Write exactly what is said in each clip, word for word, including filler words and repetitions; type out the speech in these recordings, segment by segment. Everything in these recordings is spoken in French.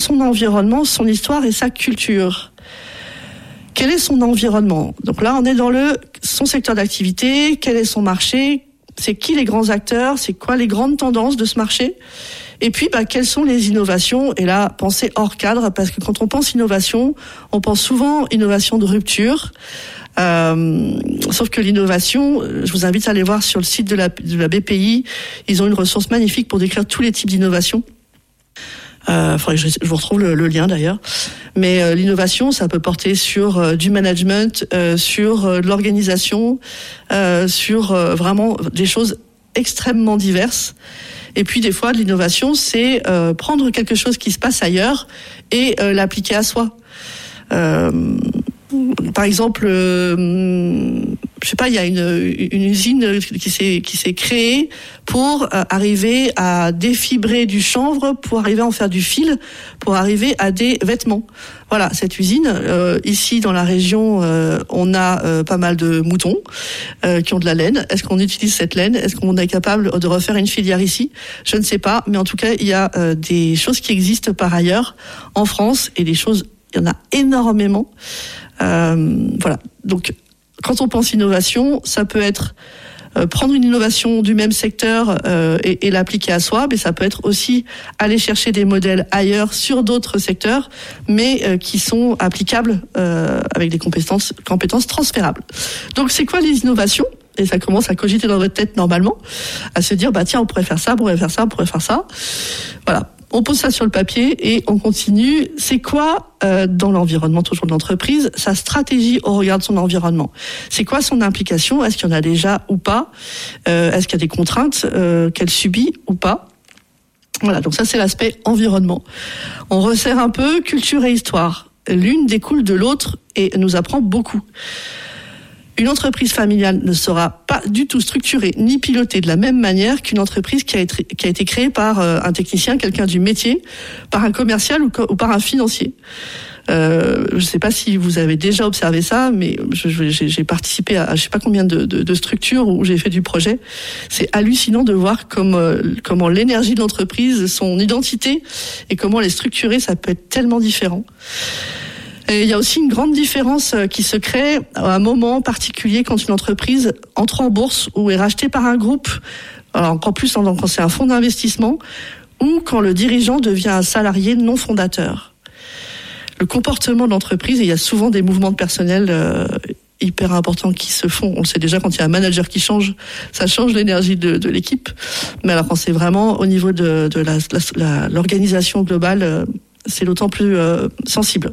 son environnement, son histoire et sa culture. Quel est son environnement? Donc là, on est dans le son secteur d'activité, quel est son marché, c'est qui les grands acteurs, c'est quoi les grandes tendances de ce marché, et puis bah, quelles sont les innovations. Et là, pensez hors cadre, parce que quand on pense innovation, on pense souvent innovation de rupture. Euh, sauf que l'innovation, je vous invite à aller voir sur le site de la, de la B P I, ils ont une ressource magnifique pour décrire tous les types d'innovation. Euh, faudrait que je, je vous retrouve le, le lien d'ailleurs. Mais euh, l'innovation, ça peut porter sur euh, du management, euh, sur euh, de l'organisation, euh, sur euh, vraiment des choses extrêmement diverses. Et puis des fois, l'innovation, c'est euh, prendre quelque chose qui se passe ailleurs et euh, l'appliquer à soi. Euh, par exemple, euh, je sais pas, il y a une, une usine qui s'est qui s'est créée pour euh, arriver à défibrer du chanvre, pour arriver à en faire du fil, pour arriver à des vêtements. Voilà, cette usine, euh, ici dans la région, euh, on a euh, pas mal de moutons euh, qui ont de la laine. Est-ce qu'on utilise cette laine? Est-ce qu'on est capable de refaire une filière ici? Je ne sais pas, mais en tout cas, il y a euh, des choses qui existent par ailleurs en France, et des choses, il y en a énormément. Euh, voilà, donc quand on pense innovation, ça peut être euh, prendre une innovation du même secteur euh, et, et l'appliquer à soi, mais ça peut être aussi aller chercher des modèles ailleurs sur d'autres secteurs, mais euh, qui sont applicables euh, avec des compétences, compétences transférables. Donc c'est quoi les innovations? Et ça commence à cogiter dans votre tête normalement, à se dire bah tiens, on pourrait faire ça, on pourrait faire ça, on pourrait faire ça. Voilà. On pose ça sur le papier et on continue. C'est quoi, euh, dans l'environnement toujours de l'entreprise, sa stratégie au regard de son environnement? C'est quoi son implication? Est-ce qu'il y en a déjà ou pas? euh, Est-ce qu'il y a des contraintes euh, qu'elle subit ou pas? Voilà, donc ça c'est l'aspect environnement. On resserre un peu culture et histoire. L'une découle de l'autre et nous apprend beaucoup. Une entreprise familiale ne sera pas du tout structurée ni pilotée de la même manière qu'une entreprise qui a été, qui a été créée par un technicien, quelqu'un du métier, par un commercial ou, ou par un financier. Euh, je ne sais pas si vous avez déjà observé ça, mais je, je, j'ai, j'ai participé à, à je sais pas combien de, de, de structures où j'ai fait du projet. C'est hallucinant de voir comment, comment l'énergie de l'entreprise, son identité et comment les structurer, ça peut être tellement différent. Et il y a aussi une grande différence qui se crée à un moment particulier quand une entreprise entre en bourse ou est rachetée par un groupe, alors encore plus quand c'est un fonds d'investissement, ou quand le dirigeant devient un salarié non fondateur. Le comportement de l'entreprise, et il y a souvent des mouvements de personnel euh, hyper importants qui se font. On le sait déjà, quand il y a un manager qui change, ça change l'énergie de, de l'équipe. Mais alors quand c'est vraiment au niveau de, de la, la, la, l'organisation globale, euh, c'est d'autant plus euh, sensible.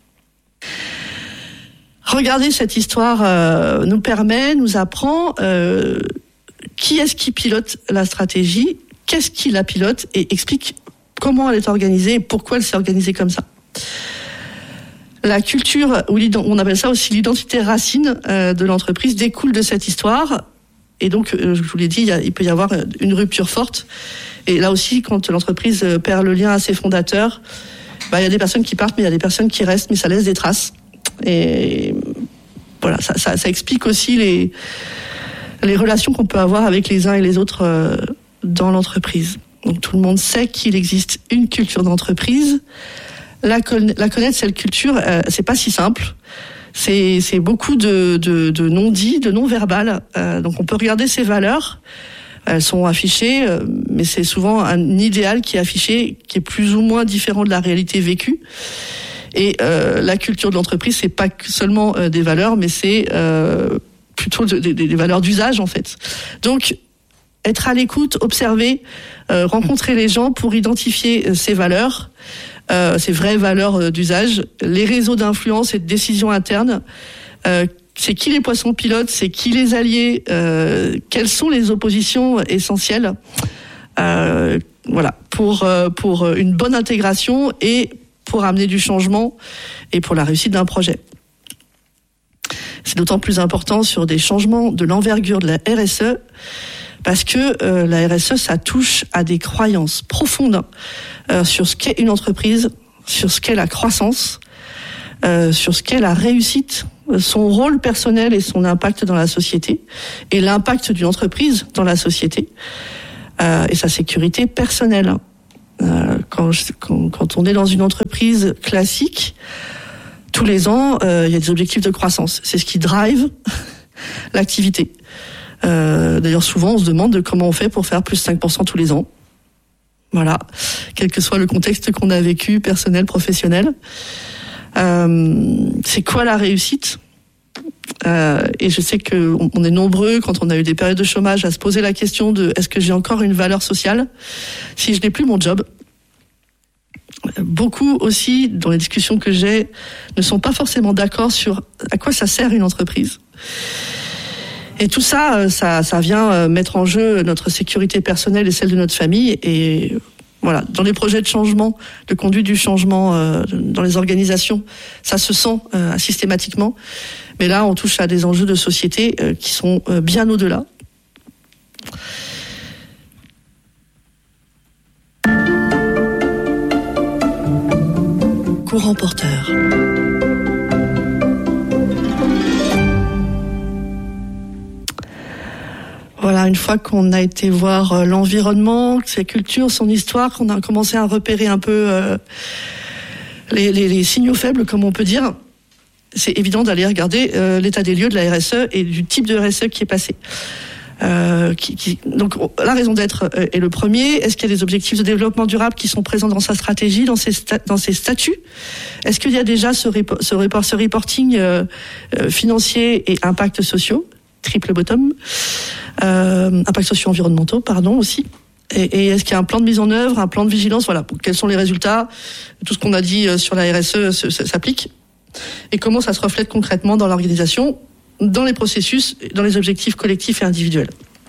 Regardez, cette histoire euh, nous permet, nous apprend euh, qui est-ce qui pilote la stratégie, qu'est-ce qui la pilote, et explique comment elle est organisée et pourquoi elle s'est organisée comme ça. La culture, ou on appelle ça aussi l'identité racine euh, de l'entreprise, découle de cette histoire. Et donc, euh, je vous l'ai dit, il, y a, il peut y avoir une rupture forte. Et là aussi, quand l'entreprise perd le lien à ses fondateurs, bah, il y a des personnes qui partent, mais il y a des personnes qui restent, mais ça laisse des traces. Et voilà, ça, ça, ça explique aussi les, les relations qu'on peut avoir avec les uns et les autres euh, dans l'entreprise. Donc tout le monde sait qu'il existe une culture d'entreprise. La, con- la connaître, cette culture, euh, c'est pas si simple. C'est, c'est beaucoup de, de, de non-dits, de non-verbal. Euh, donc on peut regarder ces valeurs. Elles sont affichées, euh, mais c'est souvent un idéal qui est affiché, qui est plus ou moins différent de la réalité vécue. Et euh, la culture de l'entreprise, c'est pas seulement euh, des valeurs, mais c'est euh, plutôt de, de, des valeurs d'usage en fait. Donc, être à l'écoute, observer, euh, rencontrer les gens pour identifier euh, ces valeurs, euh, ces vraies valeurs euh, d'usage, les réseaux d'influence et de décision interne. Euh, c'est qui les poissons pilotes, c'est qui les alliés, euh, quelles sont les oppositions essentielles. Euh, voilà, pour euh, pour une bonne intégration et pour amener du changement et pour la réussite d'un projet. C'est d'autant plus important sur des changements de l'envergure de la R S E, parce que euh, la R S E, ça touche à des croyances profondes euh, sur ce qu'est une entreprise, sur ce qu'est la croissance, euh, sur ce qu'est la réussite, son rôle personnel et son impact dans la société, et l'impact d'une entreprise dans la société, euh, et sa sécurité personnelle. Euh, quand, quand, quand on est dans une entreprise entreprise classique, tous les ans, euh, il y a des objectifs de croissance. C'est ce qui drive l'activité. Euh, d'ailleurs, souvent, on se demande comment on fait pour faire plus cinq pour cent tous les ans. Voilà, quel que soit le contexte qu'on a vécu, personnel, professionnel. Euh, c'est quoi la réussite ? Euh, et je sais qu'on on est nombreux, quand on a eu des périodes de chômage, à se poser la question de est-ce que j'ai encore une valeur sociale si je n'ai plus mon job ? Beaucoup aussi, dans les discussions que j'ai, ne sont pas forcément d'accord sur à quoi ça sert une entreprise. Et tout ça, ça, ça vient mettre en jeu notre sécurité personnelle et celle de notre famille. Et voilà, dans les projets de changement, de conduite du changement euh, dans les organisations, ça se sent euh, systématiquement. Mais là, on touche à des enjeux de société euh, qui sont euh, bien au-delà. Courant porteur. Voilà, une fois qu'on a été voir l'environnement, sa culture, son histoire, qu'on a commencé à repérer un peu euh, les, les, les signaux faibles, comme on peut dire, c'est évident d'aller regarder euh, l'état des lieux de la R S E et du type de R S E qui est passé. Euh, qui, qui, donc la raison d'être est le premier. Est-ce qu'il y a des objectifs de développement durable qui sont présents dans sa stratégie, dans ses, sta- dans ses statuts ? Est-ce qu'il y a déjà ce, report, ce, report, ce reporting euh, euh, financier et impacts sociaux ? Triple bottom. Euh, impacts socio-environnementaux, pardon, aussi. Et, et est-ce qu'il y a un plan de mise en œuvre, un plan de vigilance ? Voilà, quels sont les résultats ? Tout ce qu'on a dit sur la R S E s'applique. Et comment ça se reflète concrètement dans l'organisation, dans les processus, dans les objectifs collectifs et individuels.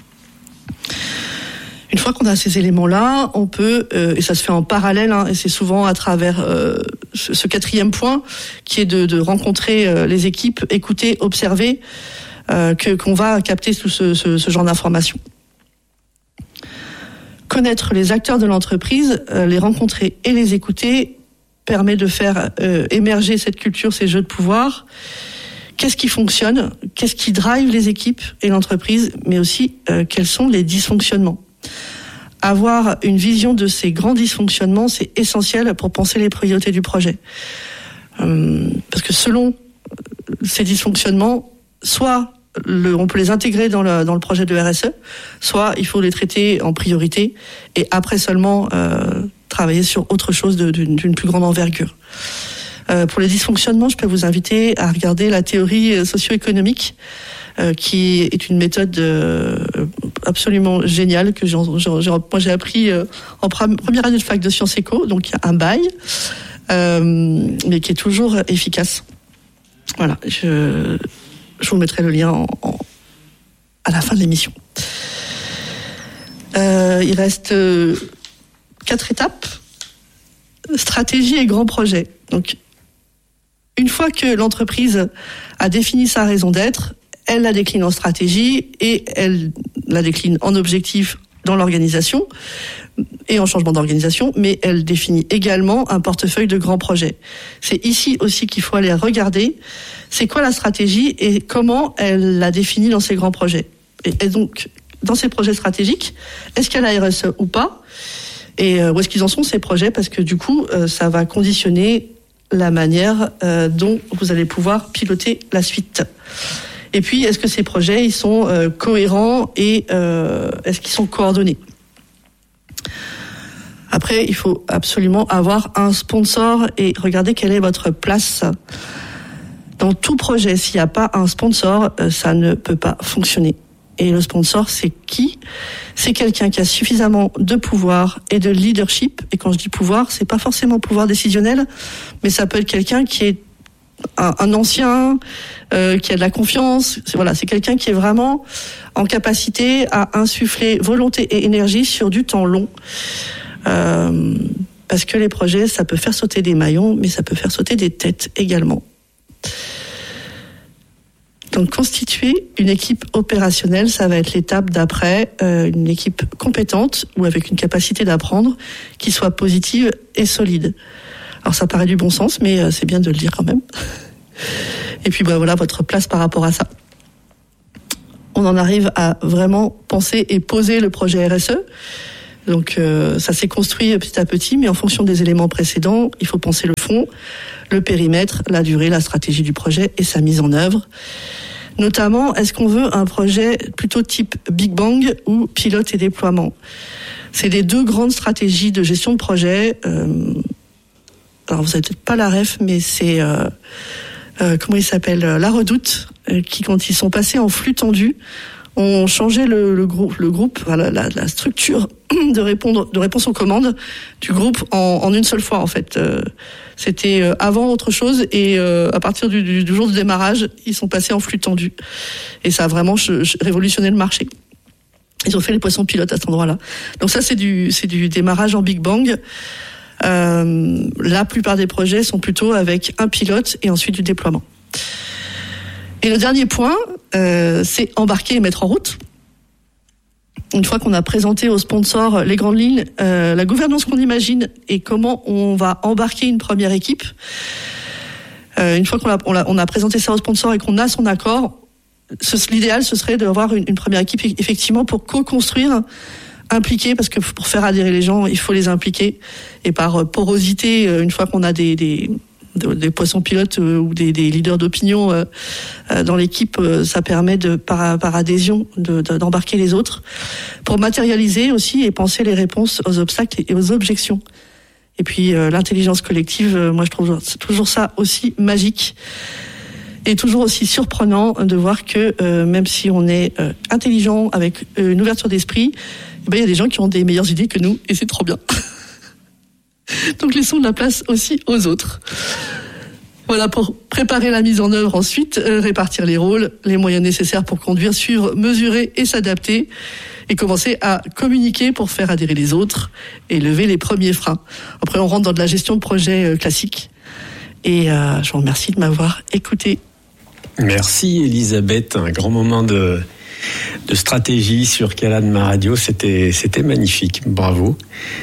Une fois qu'on a ces éléments-là, on peut, euh, et ça se fait en parallèle, hein, et c'est souvent à travers euh, ce, ce quatrième point, qui est de, de rencontrer euh, les équipes, écouter, observer, euh, que, qu'on va capter tout ce, ce, ce genre d'informations. Connaître les acteurs de l'entreprise, euh, les rencontrer et les écouter, permet de faire euh, émerger cette culture, ces jeux de pouvoir. Qu'est-ce qui fonctionne ? Qu'est-ce qui drive les équipes et l'entreprise ? Mais aussi, euh, quels sont les dysfonctionnements ? Avoir une vision de ces grands dysfonctionnements, c'est essentiel pour penser les priorités du projet. Euh, parce que selon ces dysfonctionnements, soit le, on peut les intégrer dans le, dans le projet de R S E, soit il faut les traiter en priorité et après seulement euh, travailler sur autre chose de, d'une, d'une plus grande envergure. Euh, pour les dysfonctionnements, je peux vous inviter à regarder la théorie socio-économique, euh, qui est une méthode euh, absolument géniale que j'ai, j'ai, moi j'ai appris euh, en première année de fac de sciences éco, donc il y a un bail, euh, mais qui est toujours efficace. Voilà, je, je vous mettrai le lien en, en, à la fin de l'émission. Euh, il reste euh, quatre étapes. Stratégie et grands projets. Donc, une fois que l'entreprise a défini sa raison d'être, elle la décline en stratégie et elle la décline en objectifs dans l'organisation et en changement d'organisation, mais elle définit également un portefeuille de grands projets. C'est ici aussi qu'il faut aller regarder c'est quoi la stratégie et comment elle la définit dans ses grands projets. Et, et donc, dans ces projets stratégiques, est-ce qu'il y a la R S E ou pas ? Et où est-ce qu'ils en sont ces projets ? Parce que du coup, euh, ça va conditionner la manière euh, dont vous allez pouvoir piloter la suite. Et puis, est-ce que ces projets ils sont euh, cohérents et euh, est-ce qu'ils sont coordonnés ? Après, il faut absolument avoir un sponsor et regarder quelle est votre place. Dans tout projet, s'il n'y a pas un sponsor, euh, ça ne peut pas fonctionner. Et le sponsor, c'est qui ? C'est quelqu'un qui a suffisamment de pouvoir et de leadership. Et quand je dis pouvoir, c'est pas forcément pouvoir décisionnel, mais ça peut être quelqu'un qui est un, un ancien, euh, qui a de la confiance. C'est, voilà, c'est quelqu'un qui est vraiment en capacité à insuffler volonté et énergie sur du temps long. Euh, parce que les projets, ça peut faire sauter des maillons, mais ça peut faire sauter des têtes également. Donc, constituer une équipe opérationnelle, ça va être l'étape d'après, euh, une équipe compétente ou avec une capacité d'apprendre qui soit positive et solide. Alors, ça paraît du bon sens, mais euh, c'est bien de le dire quand même. Et puis, bah, voilà votre place par rapport à ça. On en arrive à vraiment penser et poser le projet R S E. Donc euh, ça s'est construit petit à petit, mais en fonction des éléments précédents, il faut penser le fond, le périmètre, la durée, la stratégie du projet et sa mise en œuvre. Notamment, est-ce qu'on veut un projet plutôt type Big Bang ou pilote et déploiement ? C'est les deux grandes stratégies de gestion de projet. Euh, alors vous n'avez peut-être pas la ref, mais c'est euh, euh, comment il s'appelle, La Redoute, euh, qui quand ils sont passés en flux tendu, ont changé le, le groupe, le groupe, voilà, la, la structure de répondre, de réponse aux commandes du groupe en, en une seule fois en fait. Euh, c'était avant autre chose et euh, à partir du, du, du jour du démarrage, ils sont passés en flux tendu et ça a vraiment ch- ch- révolutionné le marché. Ils ont fait les poissons pilotes à cet endroit-là. Donc ça c'est du c'est du démarrage en Big Bang. Euh, la plupart des projets sont plutôt avec un pilote et ensuite du déploiement. Et le dernier point, euh, c'est embarquer et mettre en route. Une fois qu'on a présenté aux sponsors les grandes lignes, euh, la gouvernance qu'on imagine et comment on va embarquer une première équipe, euh, une fois qu'on a, on, a, on a présenté ça aux sponsors et qu'on a son accord, ce, l'idéal ce serait d'avoir une, une première équipe effectivement pour co-construire, impliquer, parce que pour faire adhérer les gens, il faut les impliquer. Et par porosité, une fois qu'on a des... des des poissons pilotes euh, ou des, des leaders d'opinion euh, euh, dans l'équipe, euh, ça permet de par, par adhésion de, de, d'embarquer les autres pour matérialiser aussi et penser les réponses aux obstacles et aux objections. Et puis euh, l'intelligence collective, euh, moi je trouve c'est toujours ça aussi magique et toujours aussi surprenant de voir que euh, même si on est euh, intelligent avec euh, une ouverture d'esprit, eh ben, il y a des gens qui ont des meilleures idées que nous et c'est trop bien. Donc laissons de la place aussi aux autres. Voilà, pour préparer la mise en œuvre ensuite, euh, répartir les rôles, les moyens nécessaires pour conduire, suivre, mesurer et s'adapter, et commencer à communiquer pour faire adhérer les autres et lever les premiers freins. Après, on rentre dans de la gestion de projet euh, classique. Et euh, je vous remercie de m'avoir écouté. Merci Elisabeth, un grand moment de, de stratégie sur Caladma Radio, c'était, c'était magnifique, bravo.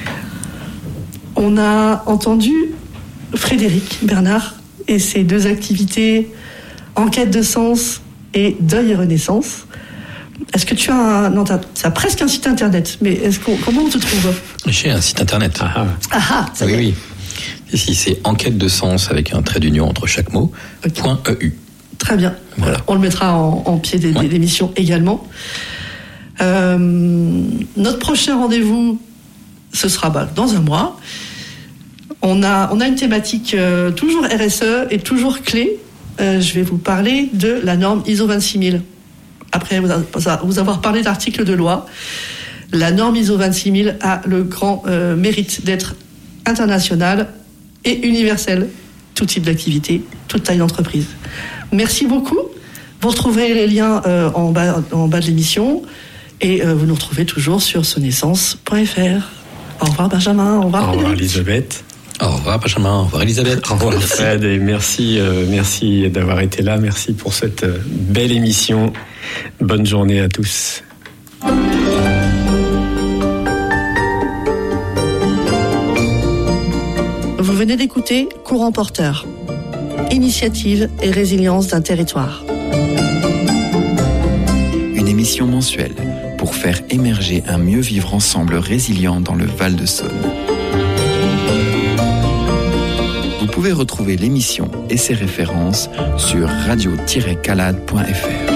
On a entendu Frédéric Bernard et ses deux activités, enquête de sens et deuil et renaissance. Est-ce que tu as un... Non, tu as presque un site internet, mais est-ce qu'on... comment on te trouve ? J'ai un site internet. Ah ah, ah, ça oui, oui. Ici, c'est enquête de sens avec un trait d'union entre chaque mot, okay. point E U. Très bien. Voilà. On le mettra en, en pied des, ouais. des l'émission également. Euh, notre prochain rendez-vous, ce sera bah, dans un mois. On a, on a une thématique euh, toujours R S E et toujours clé. Euh, je vais vous parler de la norme I S O vingt-six mille. Après vous, a, vous avoir parlé d'articles de loi, la norme I S O vingt-six mille a le grand euh, mérite d'être internationale et universelle. Tout type d'activité, toute taille d'entreprise. Merci beaucoup. Vous retrouverez les liens euh, en, bas, en bas de l'émission et euh, vous nous retrouvez toujours sur sonnaissance point f r. Au revoir Benjamin, au revoir. Au revoir Elisabeth. Au revoir Benjamin, au revoir Elisabeth. Au revoir Fred et merci, euh, merci d'avoir été là, merci pour cette euh, belle émission. Bonne journée à tous. Vous venez d'écouter Courant Porteur, initiative et résilience d'un territoire. Une émission mensuelle pour faire émerger un mieux vivre ensemble résilient dans le Val-de-Saône. Vous pouvez retrouver l'émission et ses références sur radio tiret calade point f r.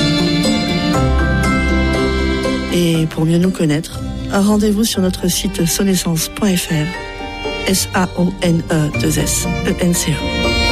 Et pour mieux nous connaître, rendez-vous sur notre site sonnaissance point f r. S A O N E deux S E N C E.